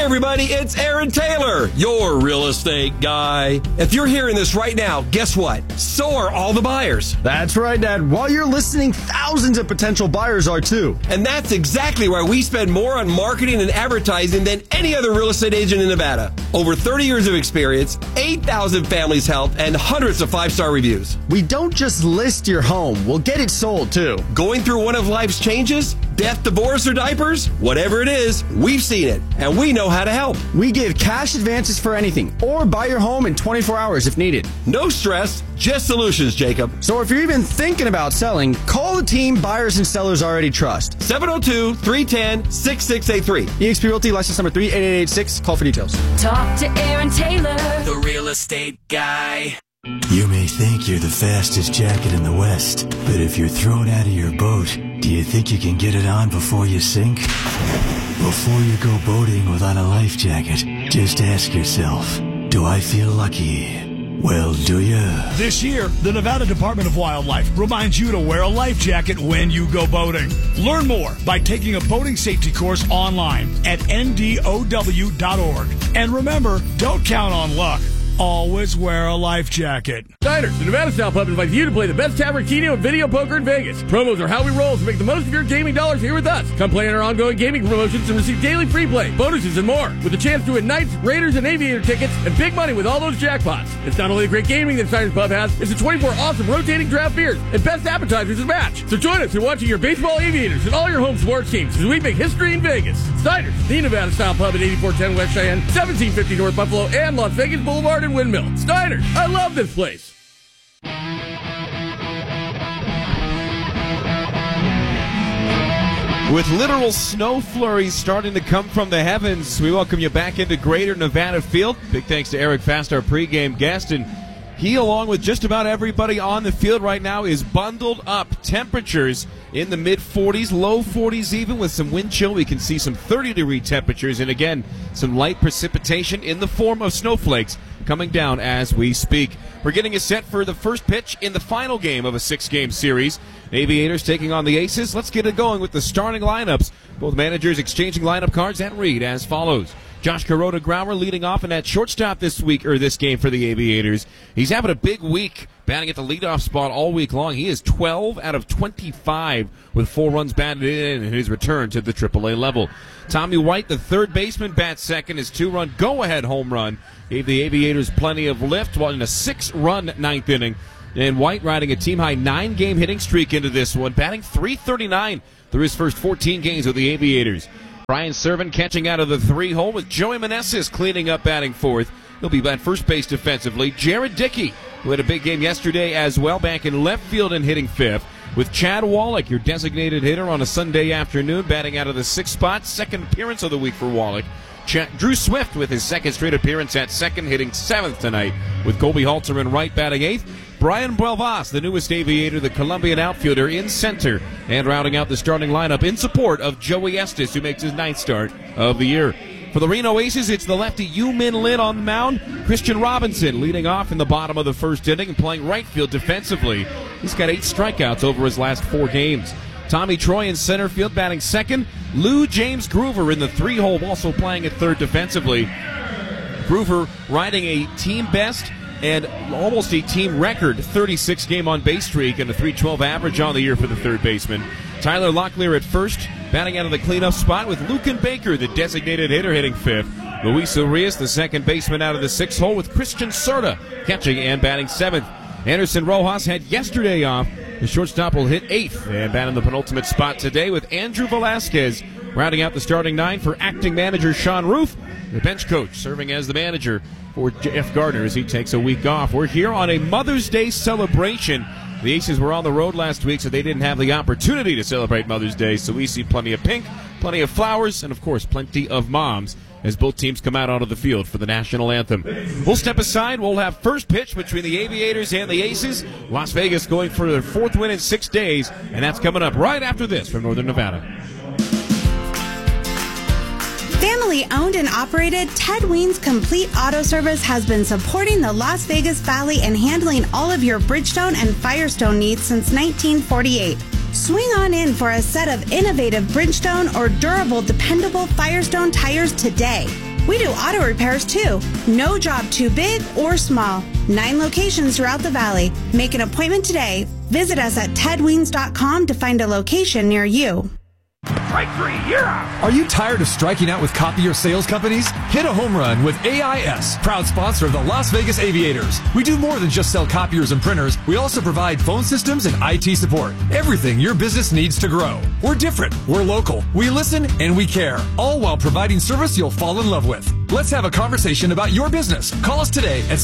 everybody, it's Aaron Taylor, your real estate guy. If you're hearing this right now, guess what? So are all the buyers. That's right, Dad. While you're listening, thousands of potential buyers are too. And that's exactly why we spend more on marketing and advertising than any other real estate agent in Nevada. Over 30 years of experience, 8,000 families helped, and hundreds of 5-star reviews. We don't just list your home, we'll get it sold too. Going through one of life's changes? Death, divorce, or diapers? Whatever it is, we've seen it, and we know how to help. We give cash advances for anything, or buy your home in 24 hours if needed. No stress, just solutions, Jacob. So if you're even thinking about selling, call the team buyers and sellers already trust. 702-310-6683. eXp Realty, license number 38886. Call for details. Talk to Aaron Taylor, the real estate guy. You may think you're the fastest jacket in the West, but if you're thrown out of your boat, do you think you can get it on before you sink? Before you go boating without a life jacket, just ask yourself, do I feel lucky? Well, do you? This year, the Nevada Department of Wildlife reminds you to wear a life jacket when you go boating. Learn more by taking a boating safety course online at ndow.org. And remember, don't count on luck. Always wear a life jacket. Diners, the Nevada Style Pub invites you to play the best Taverquino and video poker in Vegas. Promos are how we roll, so make the most of your gaming dollars here with us. Come play in our ongoing gaming promotions and receive daily free play, bonuses, and more. With a chance to win Knights, Raiders, and Aviator tickets, and big money with all those jackpots. It's not only the great gaming that Diners Pub has, it's the 24 awesome rotating draft beers and best appetizers to match. So join us in watching your baseball Aviators and all your home sports teams as we make history in Vegas. Diners, the Nevada Style Pub at 8410 West Cheyenne, 1750 North Buffalo, and Las Vegas Boulevard and Windmill. Steiners, I love this place. With literal snow flurries starting to come from the heavens, we welcome you back into Greater Nevada Field. Big thanks to Eric Fast, our pregame guest, and he, along with just about everybody on the field right now, is bundled up. Temperatures in the mid-40s, low 40s even, with some wind chill. We can see some 30-degree temperatures, and again, some light precipitation in the form of snowflakes coming down as we speak. We're getting us set for the first pitch in the final game of a 6-game series. Aviators taking on the Aces. Let's get it going with the starting lineups. Both managers exchanging lineup cards and read as follows. Josh Kuroda-Grauer leading off in at shortstop this game for the Aviators. He's having a big week, batting at the leadoff spot all week long. He is 12 out of 25 with 4 runs batted in his return to the AAA level. Tommy White, the third baseman, bats second. His 2-run go-ahead home run gave the Aviators plenty of lift while in a 6-run ninth inning. And White riding a team-high 9-game hitting streak into this one, batting .339 through his first 14 games with the Aviators. Brian Serven catching out of the 3-hole with Joey Meneses cleaning up, batting fourth. He'll be at first base defensively. Jared Dickey, who had a big game yesterday as well, back in left field and hitting fifth. With Chad Wallach, your designated hitter on a Sunday afternoon, batting out of the 6th spot. Second appearance of the week for Wallach. Drew Swift with his second straight appearance at second, hitting 7th tonight, with Colby Halter in right, batting 8th. Brian Buelvas, the newest Aviator, the Colombian outfielder, in center, and rounding out the starting lineup in support of Joey Estes, who makes his 9th start of the year. For the Reno Aces, it's the lefty Yu-Min Lin on the mound. Christian Robinson leading off in the bottom of the first inning and playing right field defensively. He's got 8 strikeouts over his last 4 games. Tommy Troy in center field, batting second. Lou James Groover in the 3-hole, also playing at third defensively. Groover riding a team best and almost a team record 36-game on-base streak and a .312 average on the year for the third baseman. Tyler Locklear at first, batting out of the cleanup spot with Lucan Baker, the designated hitter, hitting fifth. Luis Urias, the second baseman, out of the 6th hole with Christian Serta catching and batting 7th. Anderson Rojas had yesterday off. The shortstop will hit 8th and bat in the penultimate spot today with Andrew Velasquez rounding out the starting 9 for acting manager Sean Roof, the bench coach serving as the manager for Jeff Gardner as he takes a week off. We're here on a Mother's Day celebration. The Aces were on the road last week, so they didn't have the opportunity to celebrate Mother's Day, so we see plenty of pink, plenty of flowers, and of course plenty of moms as both teams come out onto the field for the national anthem. We'll step aside. We'll have first pitch between the Aviators and the Aces. Las Vegas going for their 4th win in 6 days, and that's coming up right after this from Northern Nevada. Family owned and operated, Ted Ween's Complete Auto Service has been supporting the Las Vegas Valley and handling all of your Bridgestone and Firestone needs since 1948. Swing on in for a set of innovative Bridgestone or durable, dependable Firestone tires today. We do auto repairs too. No job too big or small. 9 locations throughout the valley. Make an appointment today. Visit us at tedweens.com to find a location near you. Strike 3, you're out. Are you tired of striking out with copier sales companies? Hit a home run with AIS, proud sponsor of the Las Vegas Aviators. We do more than just sell copiers and printers. We also provide phone systems and IT support. Everything your business needs to grow. We're different. We're local. We listen and we care. All while providing service you'll fall in love with. Let's have a conversation about your business. Call us today at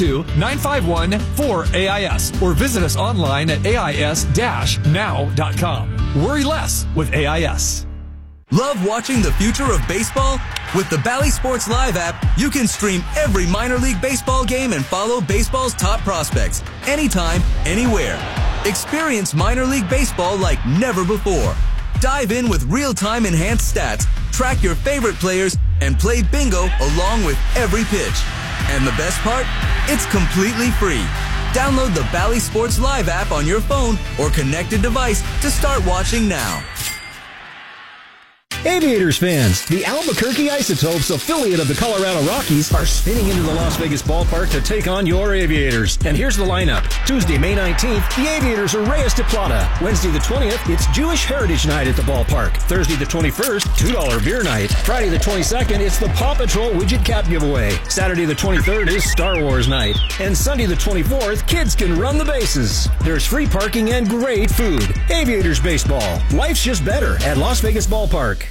702-951-4AIS or visit us online at ais-now.com. Worry less with AIS. Love watching the future of baseball? With the Bally Sports Live app, you can stream every minor league baseball game and follow baseball's top prospects anytime, anywhere. Experience minor league baseball like never before. Dive in with real-time enhanced stats, track your favorite players, and play bingo along with every pitch. And the best part? It's completely free. Download the Bally Sports Live app on your phone or connected device to start watching now. Aviators fans, the Albuquerque Isotopes, affiliate of the Colorado Rockies, are spinning into the Las Vegas ballpark to take on your Aviators. And here's the lineup. Tuesday, May 19th, the Aviators are Reyes de Plata. Wednesday the 20th, it's Jewish Heritage Night at the ballpark. Thursday the 21st, $2 beer night. Friday the 22nd, it's the Paw Patrol widget cap giveaway. Saturday the 23rd is Star Wars night. And Sunday the 24th, kids can run the bases. There's free parking and great food. Aviators baseball. Life's just better at Las Vegas Ballpark.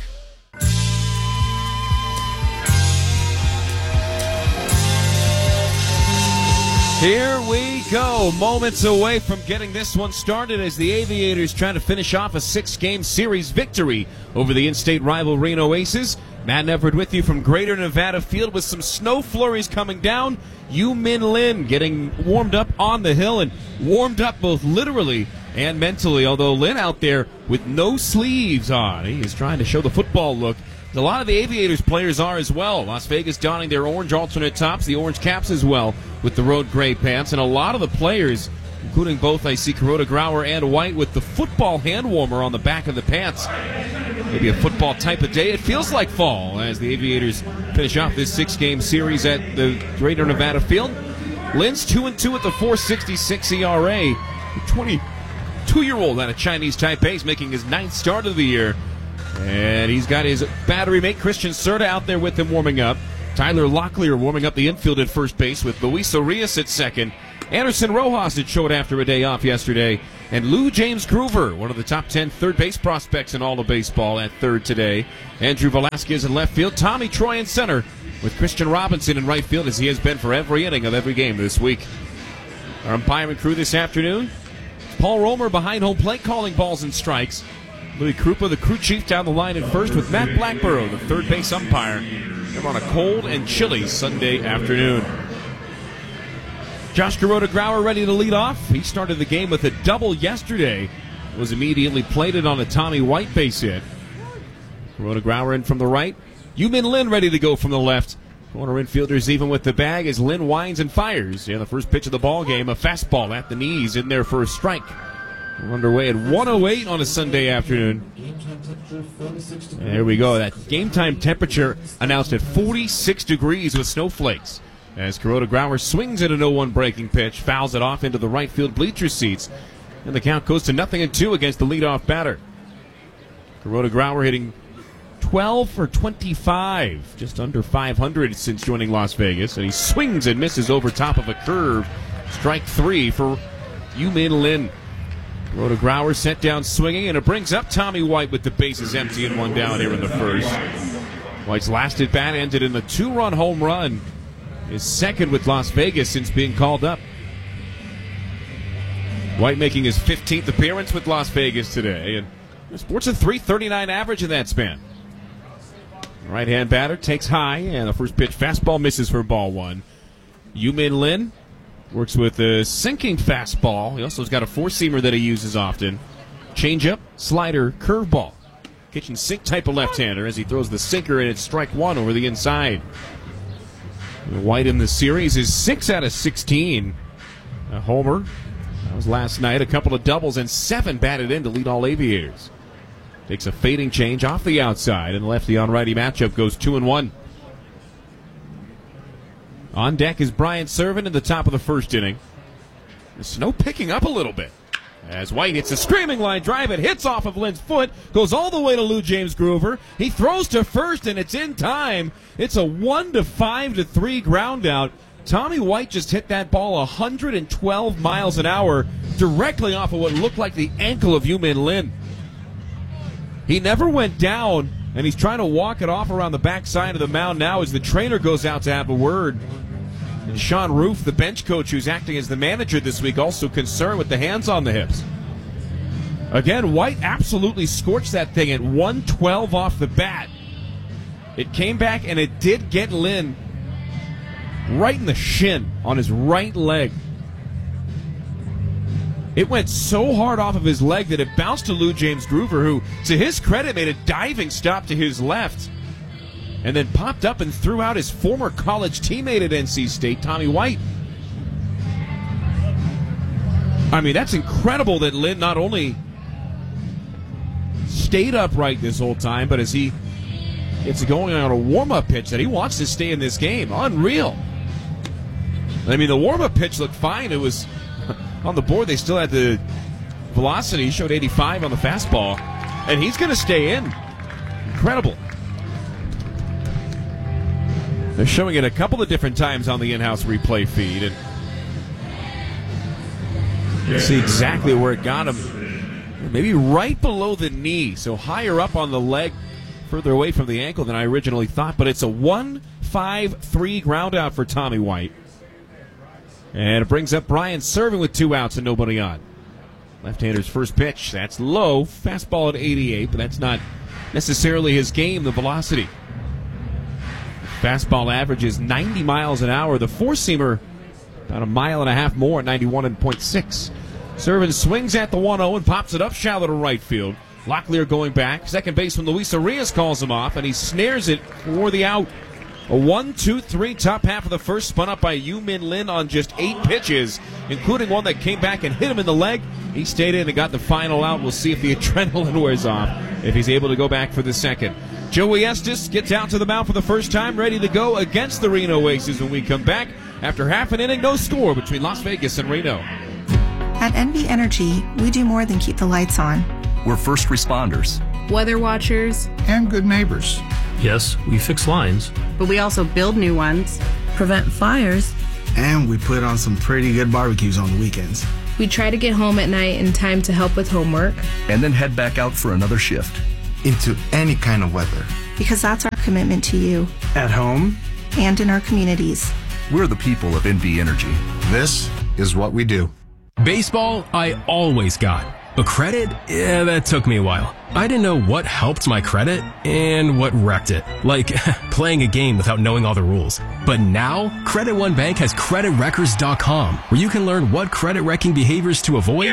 Here we go, moments away from getting this one started as the Aviators try to finish off a 6-game series victory over the in-state rival Reno Aces. Matt Neverett with you from Greater Nevada Field with some snow flurries coming down. Yu-Min Lin getting warmed up on the hill and warmed up both literally and mentally, although Lin out there with no sleeves on. He is trying to show the football look. A lot of the Aviators players are as well. Las Vegas donning their orange alternate tops, the orange caps as well, with the road gray pants. And a lot of the players, including both, I see Kuroda Grauer and White, with the football hand warmer on the back of the pants. Maybe a football type of day. It feels like fall as the Aviators finish off this 6-game series at the Greater Nevada Field. Lin's 2-2 at the 4.66 ERA. The 22-year-old out of Chinese Taipei is making his 9th start of the year. And he's got his battery mate Christian Serta out there with him warming up. Tyler Locklear warming up the infield at first base with Luis Arias at second. Anderson Rojas had showed after a day off yesterday. And Lou James Groover, one of the top 10 third base prospects in all of baseball, at third today. Andrew Velasquez in left field. Tommy Troy in center with Christian Robinson in right field, as he has been for every inning of every game this week. Our umpiring crew this afternoon: Paul Romer behind home plate calling balls and strikes. Louis Krupa, the crew chief, down the line at first with Matt Blackborough, the third base umpire. They're on a cold and chilly Sunday afternoon. Josh Kuroda Grauer ready to lead off. He started the game with a double yesterday. Was immediately plated on a Tommy White base hit. Kuroda Grauer in from the right. Yu-Min Lin ready to go from the left. Corner infielders even with the bag as Lin winds and fires. Yeah, the first pitch of the ball game, a fastball at the knees in there for a strike. We're underway at 1:08 on a Sunday afternoon. There we go. That game time temperature announced at 46 degrees with snowflakes. As Kuroda Grauer swings at an 0-1 breaking pitch, fouls it off into the right field bleacher seats. And the count goes to 0-2 against the leadoff batter. Kuroda Grauer hitting 12 for 25, just under 500 since joining Las Vegas. And he swings and misses over top of a curve. Strike 3 for Yu-Min Lin. Kuroda Grauer sent down swinging, and it brings up Tommy White with the bases empty and one down here in the first. White's last at bat ended in a 2-run home run. His second with Las Vegas since being called up. White making his 15th appearance with Las Vegas today, and sports a .339 average in that span. Right-hand batter takes high, and the first pitch fastball misses for ball one. Yu-Min Lin works with a sinking fastball. He also has got a four-seamer that he uses often. Changeup, slider, curveball. Kitchen sink type of left-hander as he throws the sinker, and it's strike one over the inside. White in the series is 6 out of 16. A homer. That was last night. A couple of doubles and 7 batted in to lead all Aviators. Takes a fading change off the outside, and the lefty on righty matchup goes 2-1. On deck is Brian Serven in the top of the first inning. The snow picking up a little bit. As White hits a screaming line drive, it hits off of Lynn's foot, goes all the way to Lou James Groover. He throws to first, and it's in time. It's a 1-5-3 ground out. Tommy White just hit that ball 112 miles an hour directly off of what looked like the ankle of Yu-Min Lin. He never went down, and he's trying to walk it off around the backside of the mound now as the trainer goes out to have a word. And Sean Roof, the bench coach who's acting as the manager this week, also concerned with the hands on the hips. Again, White absolutely scorched that thing at 112 off the bat. It came back, and it did get Lin right in the shin on his right leg. It went so hard off of his leg that it bounced to Lou James Groover, who, to his credit, made a diving stop to his left and then popped up and threw out his former college teammate at NC State, Tommy White. I mean, that's incredible that Lin not only stayed upright this whole time, but as he gets going on a warm-up pitch, that he wants to stay in this game. Unreal. I mean, the warm-up pitch looked fine. It was on the board. They still had the velocity. He showed 85 on the fastball, and he's going to stay in. Incredible. They're showing it a couple of different times on the in-house replay feed, and you see exactly where it got him. Maybe right below the knee, so higher up on the leg, further away from the ankle than I originally thought, but it's a 1-5-3 ground out for Tommy White. And it brings up Brian Serven with 2 outs and nobody on. Left-hander's first pitch. That's low. Fastball at 88, but that's not necessarily his game, the velocity. Fastball average is 90 miles an hour. The four-seamer about 1.5 miles more at 91.6. Serven swings at the 1-0 and pops it up shallow to right field. Locklear going back. Second baseman Luis Arias calls him off, and he snares it for the out. A 1-2-3 top half of the first, spun up by Yu-Min Lin on just 8 pitches, including one that came back and hit him in the leg. He stayed in and got the final out. We'll see if the adrenaline wears off, if he's able to go back for the second. Joey Estes gets out to the mound for the first time, ready to go against the Reno Aces when we come back. After half an inning, no score between Las Vegas and Reno. At NV Energy, we do more than keep the lights on. We're first responders, Weather watchers. and good neighbors. Yes, we fix lines. But we also build new ones. Prevent fires. And we put on some pretty good barbecues on the weekends. We try to get home at night in time to help with homework. and then head back out for another shift. Into any kind of weather. Because that's our commitment to you At home, and in our communities. We're the people of NV Energy. this is what we do. Baseball, I always got. But credit, yeah, that took me a while. I didn't know what helped my credit and what wrecked it. Like playing a game without knowing all the rules. But now, Credit One Bank has CreditRecords.com, where you can learn what credit wrecking behaviors to avoid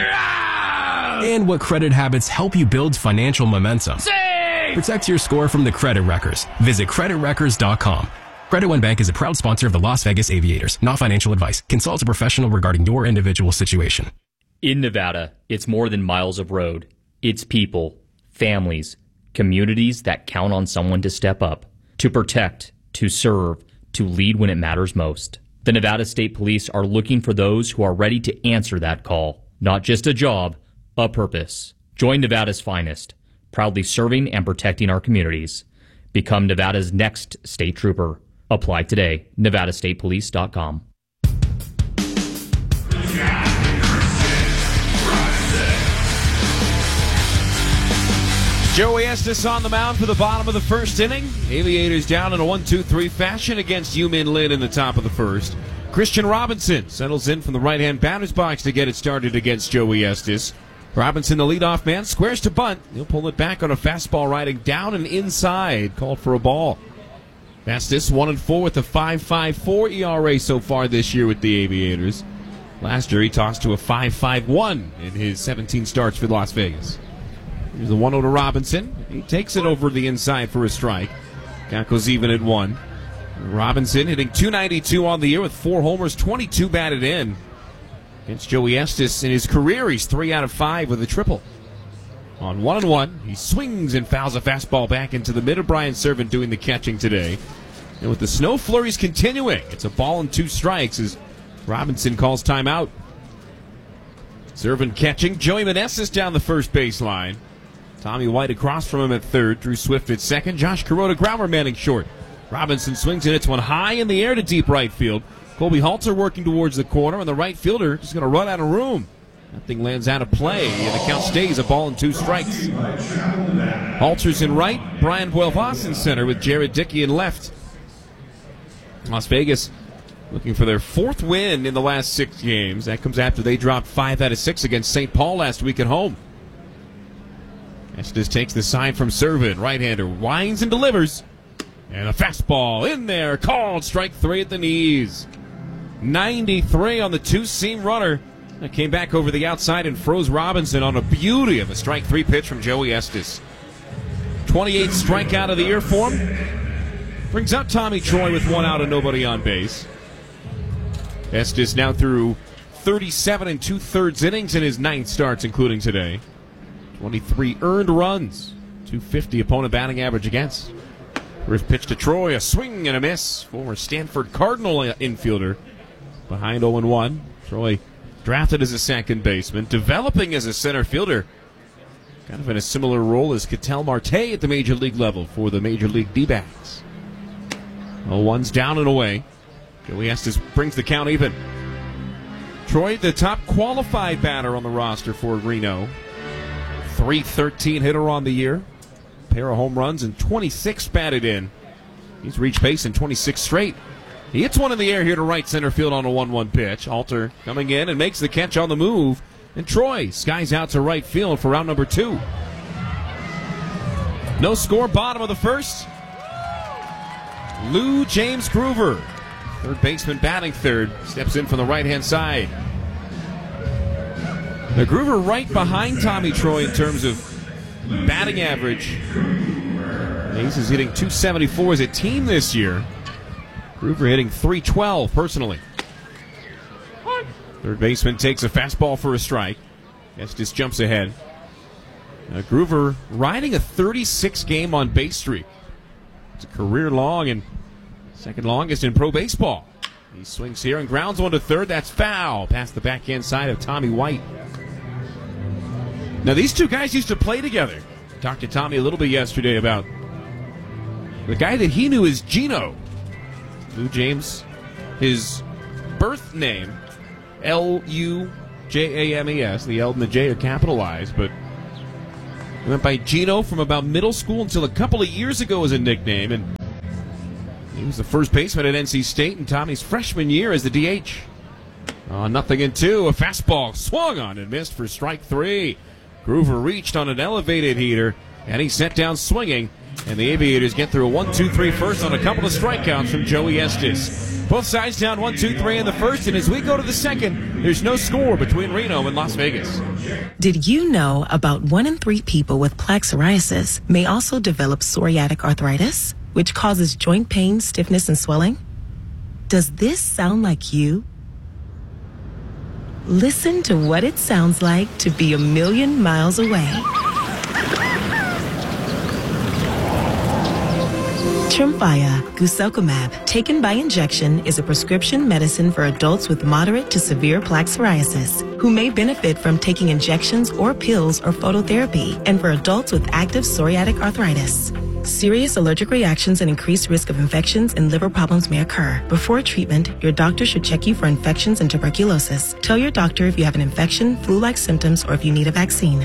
and what credit habits help you build financial momentum. Protect your score from the credit wreckers. Visit CreditRecords.com. Credit One Bank is a proud sponsor of the Las Vegas Aviators. Not financial advice. Consult a professional regarding your individual situation. In Nevada, it's more than miles of road. It's people, families, communities that count on someone to step up, to protect, to serve, to lead when it matters most. The Nevada State Police are looking for those who are ready to answer that call. Not just a job, a purpose. Join Nevada's finest, proudly serving and protecting our communities. Become Nevada's next state trooper. Apply today. NevadaStatePolice.com. Joey Estes on the mound for the bottom of the first inning. Aviators down in a 1-2-3 fashion against Yu-Min Lin in the top of the first. Christian Robinson settles in from the right-hand batter's box to get it started against Joey Estes. Robinson, the leadoff man, squares to bunt. He'll pull it back on a fastball riding down and inside. Called for a ball. Estes 1-4 with a 5.54 ERA so far this year with the Aviators. Last year he tossed to a 5.51 in his 17 starts for Las Vegas. Here's the 1-0 to Robinson. He takes it over the inside for a strike. Count goes even at 1. Robinson hitting .292 on the year with 4 homers, 22 batted in. Against Joey Estes in his career, he's 3 out of 5 with a triple. On 1-1, he swings and fouls a fastball back into the middle. Brian Serven doing the catching today. And with the snow flurries continuing, it's a ball and 2 strikes as Robinson calls timeout. Serving, catching, Joey Meneses down the first baseline. Tommy White across from him at third. Drew Swift at second. Josh Kuroda ground manning short. Robinson swings and hits one high in the air to deep right field. Colby Halter working towards the corner, and the right fielder just going to run out of room. That thing lands out of play, and the count stays a ball and 2 strikes. Halter's in right. Brian Buelvas in center with Jared Dickey in left. Las Vegas looking for their 4th win in the last 6 games. That comes after they dropped 5 out of 6 against St. Paul last week at home. Estes takes the sign from Servin. Right-hander winds and delivers. And a fastball in there. Called strike 3 at the knees. 93 on the 2-seam runner. That came back over the outside and froze Robinson on a beauty of a strike 3 pitch from Joey Estes. 28th strikeout of the year for him. Brings up Tommy Troy with 1 out and nobody on base. Estes now through 37 2/3 innings in his 9 starts, including today. 23 earned runs, 250 opponent batting average against. First pitch to Troy, a swing and a miss. Former Stanford Cardinal infielder behind 0-1. Troy drafted as a second baseman, developing as a center fielder. Kind of in a similar role as Ketel Marte at the major league level for the Major League D-backs. 0-1's down and away. Joey Estes brings the count even. Troy, the top qualified batter on the roster for Reno. .313 hitter on the year. Pair of home runs and 26 batted in. He's reached base in 26 straight. He hits one in the air here to right center field on a 1-1 pitch. Halter coming in and makes the catch on the move. And Troy skies out to right field for round number 2. No score, bottom of the first. Lou James Groover, third baseman batting third, steps in from the right-hand side. Now Groover right behind Tommy Troy in terms of batting average. Ace is hitting .274 as a team this year. Groover hitting .312 personally. Third baseman takes a fastball for a strike. Estes jumps ahead. Groover riding a 36-game on-base streak. It's a career long and second longest in pro baseball. He swings here and grounds one to third. That's foul past the backhand side of Tommy White. Now these two guys used to play together. Talked to Tommy a little bit yesterday about the guy that he knew as Gino. Lou James, his birth name, L-U-J-A-M-E-S. The L and the J are capitalized, but he went by Gino from about middle school until a couple of years ago as a nickname, and he was the first baseman at NC State in Tommy's freshman year as the DH. 0-2, a fastball swung on and missed for strike 3. Groover reached on an elevated heater, and he sent down swinging, and the Aviators get through a 1-2-3 first on a couple of strikeouts from Joey Estes. Both sides down 1-2-3 in the first, and as we go to the second, there's no score between Reno and Las Vegas. Did you know about 1 in 3 people with plaque psoriasis may also develop psoriatic arthritis, which causes joint pain, stiffness, and swelling? Does this sound like you? Listen to what it sounds like to be a million miles away. Tremfya, guselkumab, taken by injection, is a prescription medicine for adults with moderate to severe plaque psoriasis who may benefit from taking injections or pills or phototherapy, and for adults with active psoriatic arthritis. Serious allergic reactions and increased risk of infections and liver problems may occur. Before treatment, your doctor should check you for infections and tuberculosis. Tell your doctor if you have an infection, flu-like symptoms, or if you need a vaccine.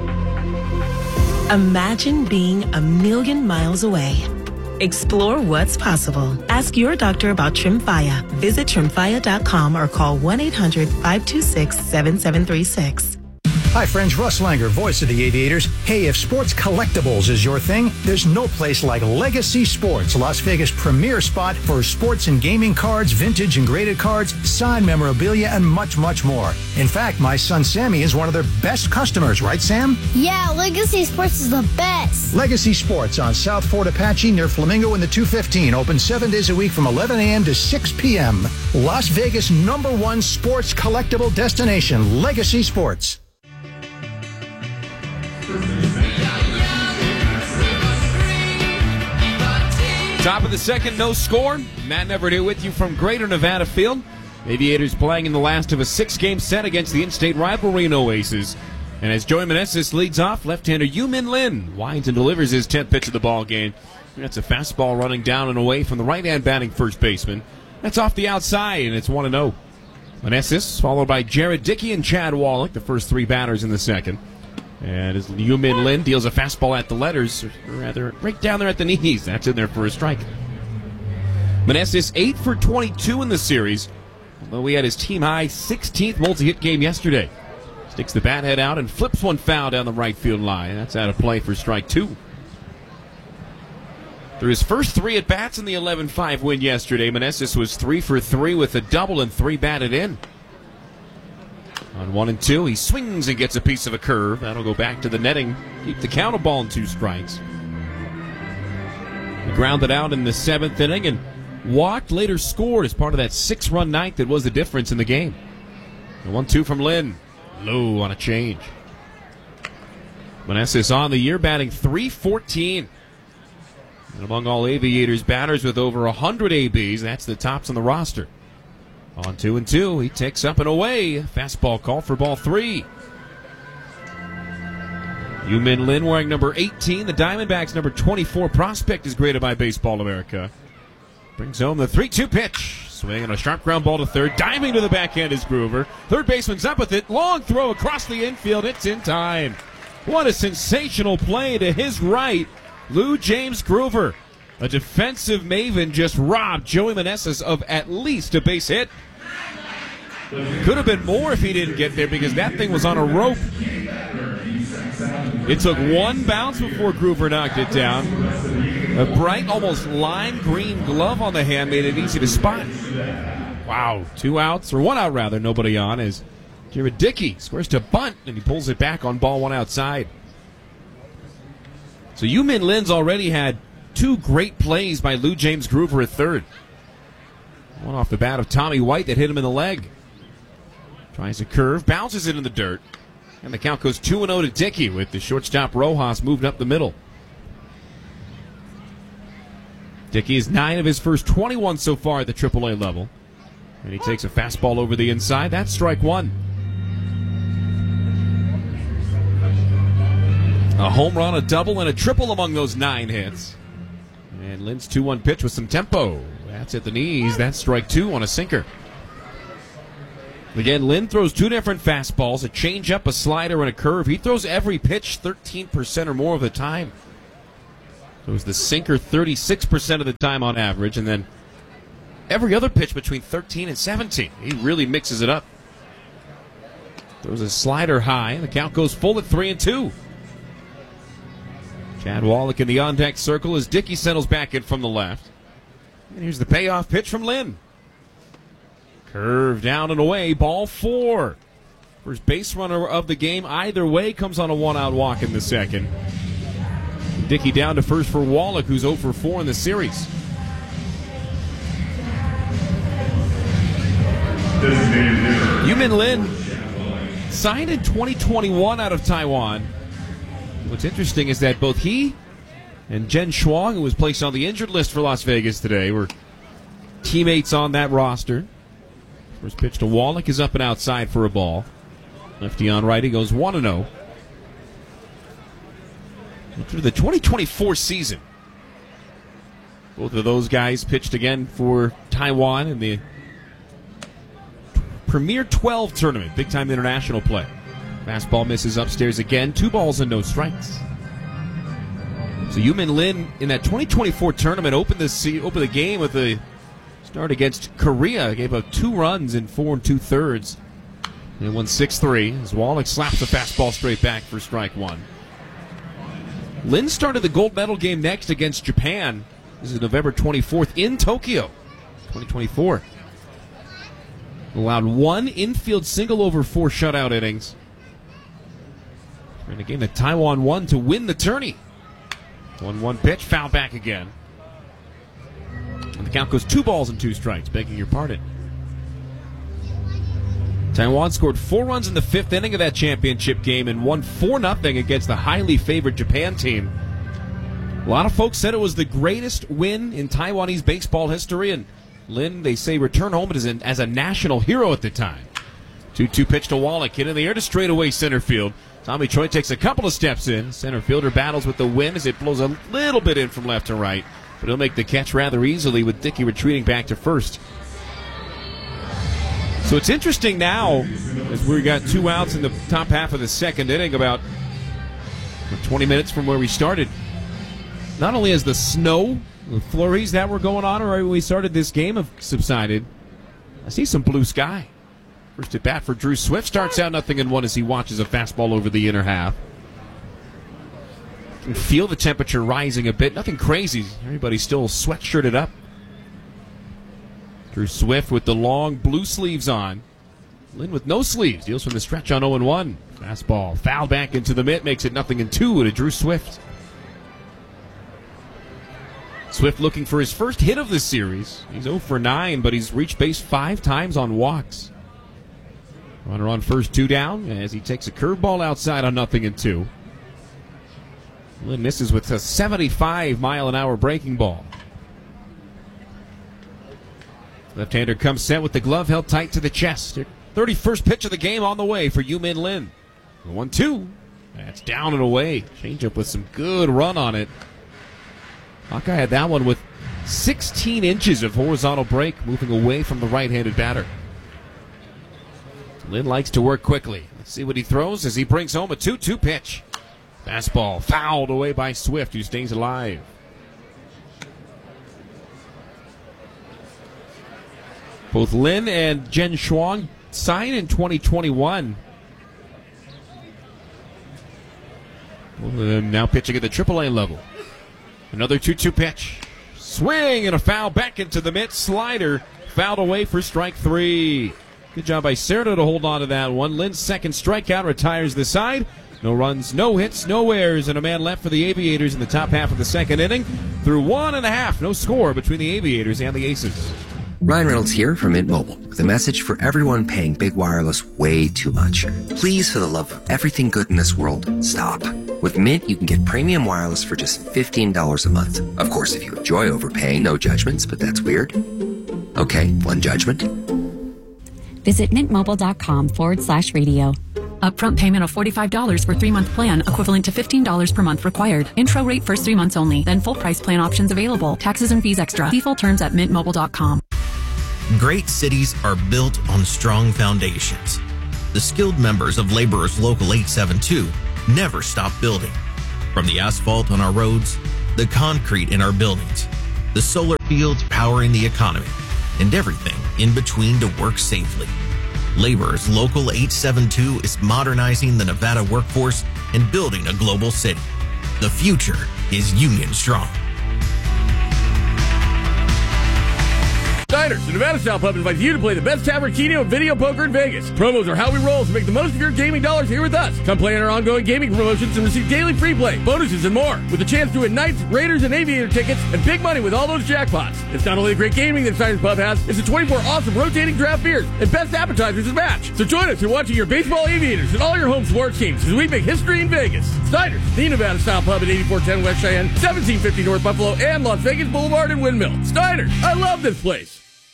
Imagine being a million miles away. Explore what's possible. Ask your doctor about Tremfya. Visit Tremfya.com or call 1-800-526-7736. Hi friends, Russ Langer, voice of the Aviators. Hey, if sports collectibles is your thing, there's no place like Legacy Sports, Las Vegas' premier spot for sports and gaming cards, vintage and graded cards, signed memorabilia, and much, much more. In fact, my son Sammy is one of their best customers, right Sam? Yeah, Legacy Sports is the best. Legacy Sports on South Fort Apache near Flamingo in the 215, open 7 days a week from 11 a.m. to 6 p.m. Las Vegas' #1 sports collectible destination, Legacy Sports. Top of the second, no score. Matt Neverdew with you from Greater Nevada Field. Aviators playing in the last of a 6-game set against the in-state rival Reno Aces. And as Joey Meneses leads off, left-hander Yu-Min Lin winds and delivers his 10th pitch of the ball game. That's a fastball running down and away from the right-hand batting first baseman. That's off the outside, and it's 1-0. Meneses followed by Jared Dickey and Chad Wallach, the first 3 batters in the second. And as Yu-Min Lin deals a fastball at the letters, or rather right down there at the knees, that's in there for a strike. Meneses 8 for 22 in the series, although he had his team-high 16th multi-hit game yesterday. Sticks the bat head out and flips one foul down the right field line. That's out of play for strike 2. Through his first 3 at-bats in the 11-5 win yesterday, Meneses was 3 for 3 with a double and 3 batted in. On 1 and 2, he swings and gets a piece of a curve. That'll go back to the netting. Keep the count, a ball and 2 strikes. He grounded out in the 7th inning and walked, later scored as part of that 6-run night that was the difference in the game. The 1-2 from Lin. Low on a change. Meneses on the year batting .314. And among all Aviators batters with over 100 ABs, that's the tops on the roster. On 2 and 2, he takes up and away. Fastball call for ball 3. Yu-Min Lin wearing number 18. The Diamondbacks' number 24 prospect is graded by Baseball America. Brings home the 3-2 pitch. Swing and a sharp ground ball to third. Diving to the backhand is Groover. Third baseman's up with it. Long throw across the infield. It's in time. What a sensational play to his right. Lou James Groover, a defensive maven, just robbed Joey Meneses of at least a base hit. Could have been more if he didn't get there because that thing was on a rope. It took one bounce before Groover knocked it down. A bright, almost lime green glove on the hand made it easy to spot. Wow, 2 outs, or 1 out rather, nobody on, as Jared Dickey squares to bunt and he pulls it back on ball 1 outside. So Yu-Min Lin's already had 2 great plays by Lou James Groover at third. One off the bat of Tommy White that hit him in the leg. Tries a curve, bounces it in the dirt. And the count goes 2-0 to Dickey with the shortstop Rojas moved up the middle. Dickey is 9 of his first 21 so far at the AAA level. And he takes a fastball over the inside. That's strike 1. A home run, a double, and a triple among those 9 hits. And Lin's 2-1 pitch with some tempo. That's at the knees. That's strike 2 on a sinker. Again, Lin throws 2 different fastballs, a changeup, a slider, and a curve. He throws every pitch 13% or more of the time. Throws the sinker 36% of the time on average, and then every other pitch between 13 and 17. He really mixes it up. Throws a slider high, and the count goes full at 3-2. Chad Wallach in the on-deck circle as Dickey settles back in from the left. And here's the payoff pitch from Lin. Curve down and away, ball 4. First base runner of the game either way comes on a 1-out walk in the second. Dickey down to first for Wallach, who's 0 for 4 in the series. Yu-Min Lin signed in 2021 out of Taiwan. What's interesting is that both he and Jen Shuang, who was placed on the injured list for Las Vegas today, were teammates on that roster. First pitch to Wallach is up and outside for a ball. Lefty on righty goes 1-0. Through the 2024 season, both of those guys pitched again for Taiwan in the Premier 12 tournament, big-time international play. Fastball misses upstairs again, 2 balls and no strikes. So Yu-Min Lin in that 2024 tournament opened the game with a start against Korea. Gave up 2 runs in 4 2/3. And won 6-3 as Wallach slaps the fastball straight back for strike 1. Lin started the gold medal game next against Japan. This is November 24th in Tokyo, 2024. Allowed 1 infield single over 4 shutout innings. In a game that Taiwan won to win the tourney. 1-1 pitch, foul back again. And the count goes 2 balls and 2 strikes, begging your pardon. Taiwan scored 4 runs in the 5th inning of that championship game and won 4-0 against the highly favored Japan team. A lot of folks said it was the greatest win in Taiwanese baseball history, and Lin, they say, returned home as a national hero at the time. 2-2 pitch to Wallach, hit in the air to straightaway center field. Tommy Choi takes a couple of steps in. Center fielder battles with the wind as it blows a little bit in from left to right, but he'll make the catch rather easily with Dickey retreating back to first. So it's interesting now, as we got 2 outs in the top half of the second inning, about 20 minutes from where we started. Not only has the snow, the flurries that were going on right when we started this game have subsided, I see some blue sky. First at bat for Drew Swift. Starts out 0-1 as he watches a fastball over the inner half. You can feel the temperature rising a bit. Nothing crazy. Everybody's still sweatshirted up. Drew Swift with the long blue sleeves on. Lin with no sleeves. Deals from the stretch on 0-1. Fastball fouled back into the mitt. Makes it 0-2 to Drew Swift. Swift looking for his first hit of the series. He's 0 for 9, but he's reached base 5 times on walks. Runner on first, 2 down, as he takes a curveball outside on 0-2. Lin misses with a 75-mile-an-hour breaking ball. Left-hander comes set with the glove held tight to the chest. 31st pitch of the game on the way for Yu-Min Lin. 1-2. That's down and away. Changeup with some good run on it. Hawkeye had that one with 16 inches of horizontal break, moving away from the right-handed batter. Lin likes to work quickly. Let's see what he throws as he brings home a 2-2 pitch. Fastball fouled away by Swift, who stays alive. Both Lin and Jen Shuang signed in 2021. Both of them now pitching at the AAA level. Another 2-2 pitch. Swing and a foul back into the mitt. Slider fouled away for strike 3. Good job by Cerda to hold on to that one. Lin's second strikeout retires the side. No runs, no hits, no errors, and a man left for the Aviators in the top half of the second inning. Through 1.5, no score between the Aviators and the Aces. Ryan Reynolds here from Mint Mobile with a message for everyone paying big wireless way too much. Please, for the love of everything good in this world, stop. With Mint, you can get premium wireless for just $15 a month. Of course, if you enjoy overpaying, no judgments, but that's weird. Okay, one judgment. Visit mintmobile.com/radio. Upfront payment of $45 for 3-month plan, equivalent to $15 per month required. Intro rate first 3 months only, then full price plan options available. Taxes and fees extra. See full terms at mintmobile.com. Great cities are built on strong foundations. The skilled members of Laborers Local 872 never stop building. From the asphalt on our roads, the concrete in our buildings, the solar fields powering the economy, and everything in between to work safely. Laborers Local 872 is modernizing the Nevada workforce and building a global city. The future is Union Strong. Diners, the Nevada Style Pub invites you to play the best tavern, keno, and video poker in Vegas. Promos are how we roll, so make the most of your gaming dollars here with us. Come play in our ongoing gaming promotions and receive daily free play, bonuses, and more. With a chance to win Knights, Raiders, and Aviator tickets, and big money with all those jackpots. It's not only the great gaming that Diners Pub has, it's the 24 awesome rotating draft beers and best appetizers to match. So join us in watching your baseball Aviators and all your home sports teams as we make history in Vegas. Diners, the Nevada Style Pub at 8410 West Cheyenne, 1750 North Buffalo, and Las Vegas Boulevard and Windmill. Diners, I love this place.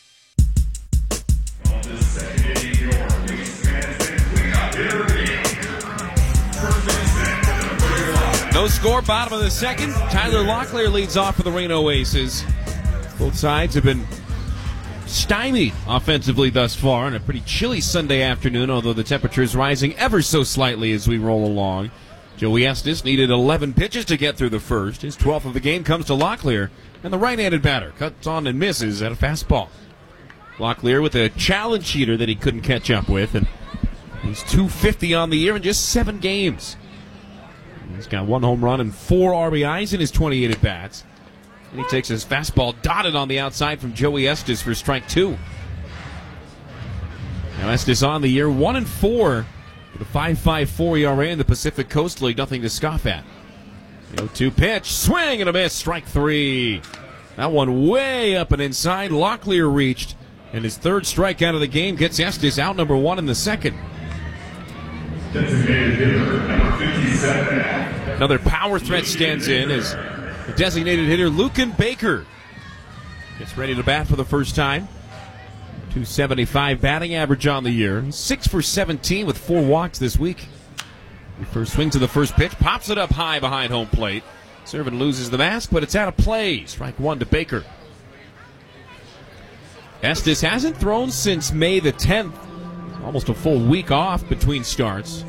No score, bottom of the second. Tyler Locklear leads off for the Reno Aces. Both sides have been stymied offensively thus far on a pretty chilly Sunday afternoon, although the temperature is rising ever so slightly as we roll along. Joey Estes needed 11 pitches to get through the first. His 12th of the game comes to Locklear, and the right-handed batter cuts on and misses at a fastball. Locklear with a challenge heater that he couldn't catch up with, and he's .250 on the year in just 7 games. He's got 1 home run and 4 RBIs in his 28 at-bats. And he takes his fastball dotted on the outside from Joey Estes for strike 2. Now Estes on the year 1-4 with a 5.54 ERA in the Pacific Coast League. Nothing to scoff at. 0-2 pitch, swing and a miss, strike 3. That one way up and inside. Locklear reached, and his 3rd strikeout of the game gets Estes out number 1 in the second. Designated hitter, number 57. Another power threat stands in as The designated hitter, Lucan Baker, gets ready to bat for the first time. .275 batting average on the year. 6 for 17 with 4 walks this week. The first swing to the first pitch, pops it up high behind home plate. Servant loses the mask, but it's out of play. Strike 1 to Baker. Estes hasn't thrown since May the 10th. Almost a full week off between starts.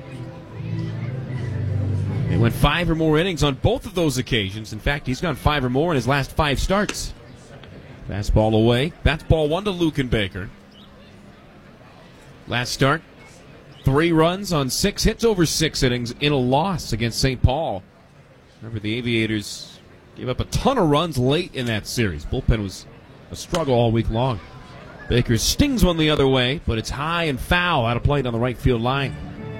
They went 5 or more innings on both of those occasions. In fact, he's gone 5 or more in his last 5 starts. Fastball away. That's ball 1 to Lucan Baker. Last start, 3 runs on 6 hits over 6 innings in a loss against St. Paul. Remember, the Aviators gave up a ton of runs late in that series. Bullpen was a struggle all week long. Baker stings one the other way, but it's high and foul out of play on the right field line.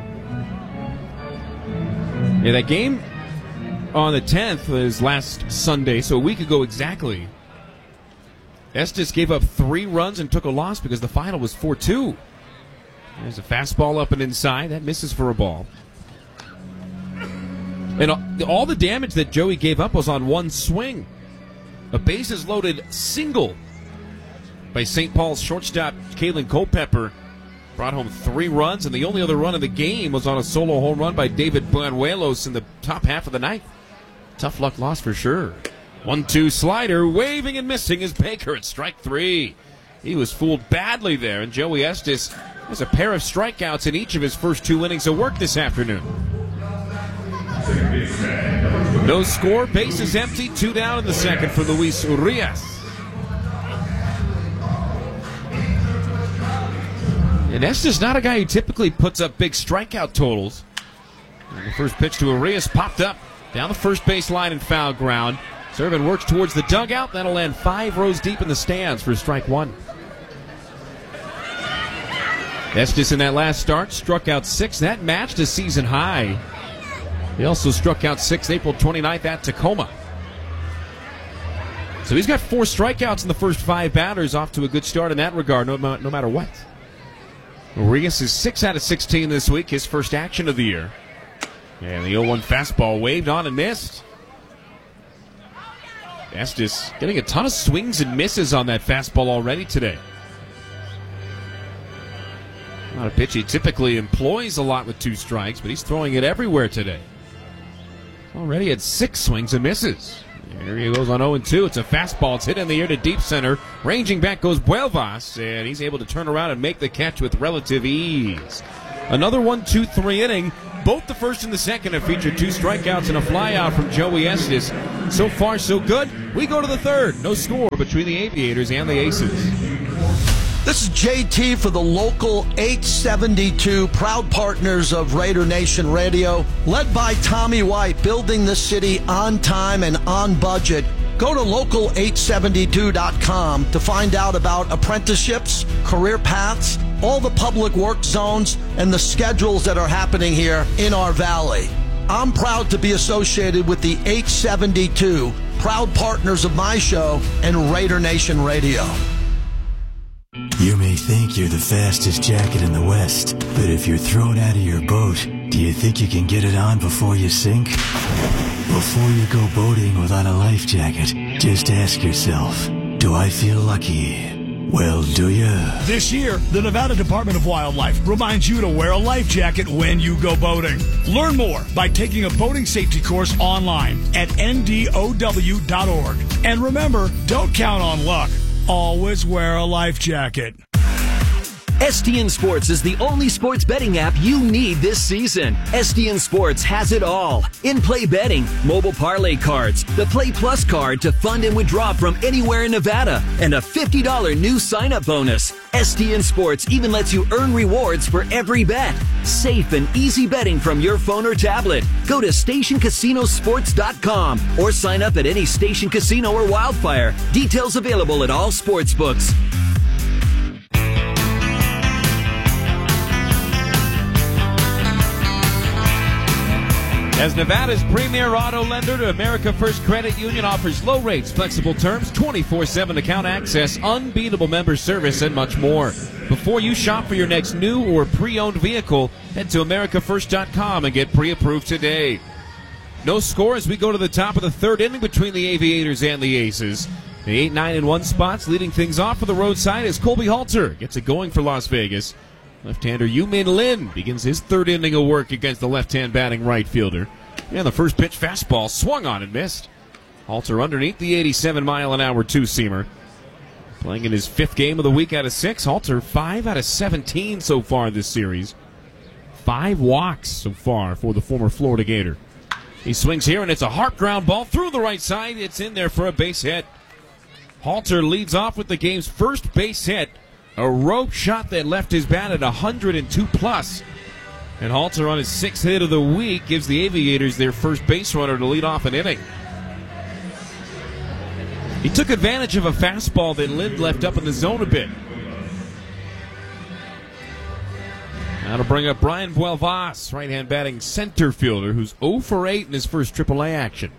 Yeah, that game on the 10th was last Sunday, so a week ago exactly. Estes gave up 3 runs and took a loss because the final was 4-2. There's a fastball up and inside. That misses for a ball. And all the damage that Joey gave up was on 1 swing. A bases-loaded single by St. Paul's shortstop, Kalen Culpepper, brought home 3 runs, and the only other run of the game was on a solo home run by David Banuelos in the top half of the ninth. Tough luck loss for sure. 1-2 slider, waving and missing is Baker at strike 3. He was fooled badly there, and Joey Estes has a pair of strikeouts in each of his first 2 innings of work this afternoon. No score, bases empty, 2 down in the second for Luis Urias. And Estes not a guy who typically puts up big strikeout totals. And the first pitch to Urias popped up down the first base line and foul ground. Servant works towards the dugout. That'll land 5 rows deep in the stands for strike 1. Estes in that last start struck out 6. That matched a season high. He also struck out 6 April 29th at Tacoma. So he's got 4 strikeouts in the first 5 batters, off to a good start in that regard, no matter what. Urias is 6 out of 16 this week, his first action of the year. And the 0-1 fastball waved on and missed. Estes getting a ton of swings and misses on that fastball already today. Not a pitch he typically employs a lot with 2 strikes, but he's throwing it everywhere today. Already had 6 swings and misses. Here he goes on 0-2. It's a fastball. It's hit in the air to deep center. Ranging back goes Buelvas, and he's able to turn around and make the catch with relative ease. Another 1-2-3 inning. Both the first and the second have featured 2 strikeouts and a flyout from Joey Estes. So far, so good. We go to the third. No score between the Aviators and the Aces. This is JT for the Local 872, proud partners of Raider Nation Radio. Led by Tommy White, building the city on time and on budget. Go to local872.com to find out about apprenticeships, career paths, all the public work zones, and the schedules that are happening here in our valley. I'm proud to be associated with the 872, proud partners of my show and Raider Nation Radio. You may think you're the fastest jacket in the West, but if you're thrown out of your boat, do you think you can get it on before you sink? Before you go boating without a life jacket, just ask yourself, do I feel lucky? Well, do you? This year, the Nevada Department of Wildlife reminds you to wear a life jacket when you go boating. Learn more by taking a boating safety course online at ndow.org. And remember, don't count on luck. Always wear a life jacket. STN Sports is the only sports betting app you need this season. STN Sports has it all. In-play betting, mobile parlay cards, the Play Plus card to fund and withdraw from anywhere in Nevada, and a $50 new sign-up bonus. STN Sports even lets you earn rewards for every bet. Safe and easy betting from your phone or tablet. Go to StationCasinoSports.com or sign up at any Station Casino or Wildfire. Details available at all sportsbooks. As Nevada's premier auto lender, America First Credit Union offers low rates, flexible terms, 24/7 account access, unbeatable member service, and much more. Before you shop for your next new or pre-owned vehicle, head to AmericaFirst.com and get pre-approved today. No score as we go to the top of the third inning between the Aviators and the Aces. The 8, 9, and 1 spots leading things off for the roadside as Colby Halter gets it going for Las Vegas. Left-hander Yu-Min Lin begins his third inning of work against the left-hand batting right fielder. And the first pitch fastball swung on and missed. Halter underneath the 87-mile-an-hour two-seamer. Playing in his 5th game of the week out of 6. Halter 5 out of 17 so far this series. 5 walks so far for the former Florida Gator. He swings here, and it's a hard ground ball through the right side. It's in there for a base hit. Halter leads off with the game's first base hit. A rope shot that left his bat at 102+. And Halter on his 6th hit of the week gives the Aviators their first base runner to lead off an inning. He took advantage of a fastball that Lind left up in the zone a bit. Now to bring up Brian Buelvas, right-hand batting center fielder, who's 0 for 8 in his first AAA action.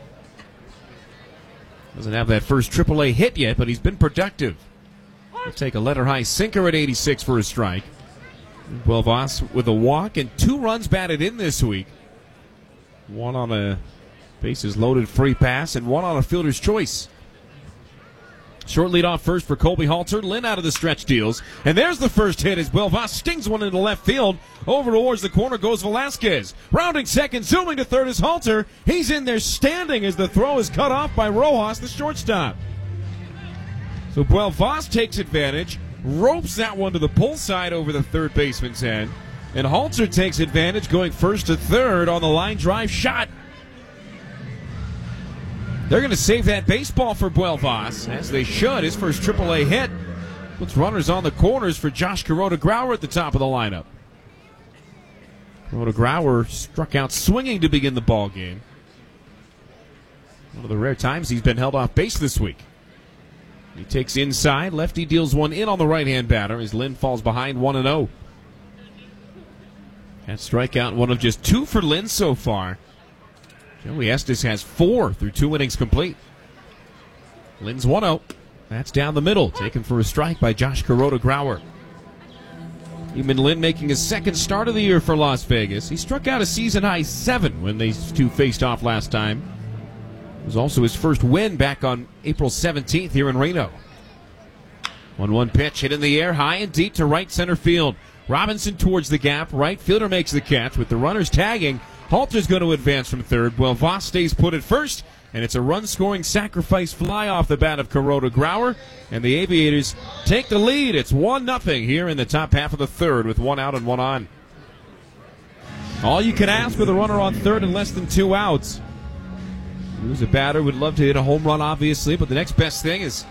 Doesn't have that first AAA hit yet, but he's been productive. He'll take a letter-high sinker at 86 for a strike. Buelvas with a walk and 2 runs batted in this week. 1 on a bases-loaded free pass and 1 on a fielder's choice. Short lead off first for Colby Halter. Lin out of the stretch deals. And there's the first hit as Buelvas stings one into left field. Over towards the corner goes Velasquez. Rounding second, zooming to third is Halter. He's in there standing as the throw is cut off by Rojas, the shortstop. So Buelvas takes advantage, ropes that one to the pull side over the third baseman's head. And Halter takes advantage, going first to third on the line drive shot. They're going to save that baseball for Buelvas, as they should. His first AAA hit puts runners on the corners for Josh Kuroda-Grauer at the top of the lineup. Kuroda-Grauer struck out swinging to begin the ball game. One of the rare times he's been held off base this week. He takes inside. Lefty deals one in on the right-hand batter as Lin falls behind 1-0. That strikeout, one of just 2 for Lin so far. Joey Estes has 4 through 2 innings complete. Lin's 1-0. That's down the middle, taken for a strike by Josh Kuroda-Grauer. Yu-Min Lin making his 2nd start of the year for Las Vegas. He struck out a season-high 7 when these two faced off last time. It was also his first win back on April 17th here in Reno. 1-1 pitch hit in the air, high and deep to right center field. Robinson towards the gap. Right fielder makes the catch with the runners tagging. Halter's going to advance from third. Buelvas stays put at first, and it's a run-scoring sacrifice fly off the bat of Kuroda-Grauer, and the Aviators take the lead. It's 1-0 here in the top half of the third with 1 out and 1 on. All you can ask with a runner on third and less than 2 outs. Who's a batter would love to hit a home run, obviously, but the next best thing is